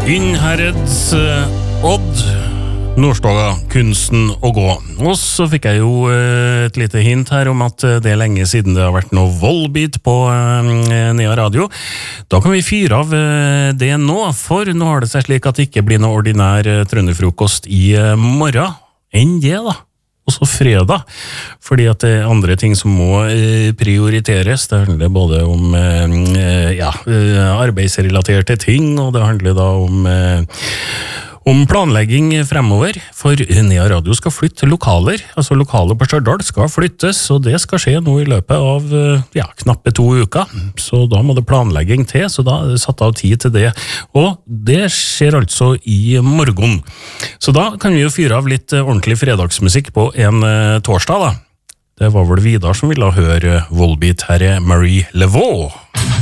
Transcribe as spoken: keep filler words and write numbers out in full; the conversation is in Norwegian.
Innherreds eh, Odd Nordstoga, kunsten å gå. Og så fikk jeg jo eh, et lite hint her om at det er lenge siden det har vært noe Volbeat på eh, Nea Radio. Da kan vi fyre av eh, det nå, for nå har det seg slik at det ikke blir noe ordinær eh, trønderfrokost i eh, morgen. Enn det da. Også fredag, fordi at det er andre ting som må eh, prioriteres. Det handler både om eh, ja, arbeidsrelaterte ting, og det handler da om, eh, om planlegging fremover. For Nea Radio skal flytte lokaler, altså lokaler på Stjørdal skal flyttes, og det skal skje nå i løpet av ja, knappe to uker. Så da må det planlegging til, så da er det satt av tid til det. Og det skjer altså i morgen. Så da kan vi jo fyre av litt ordentlig fredagsmusikk på en uh, torsdag da. Det var vel Vidar som ville høre Volbeat. Her er Marie Laveau.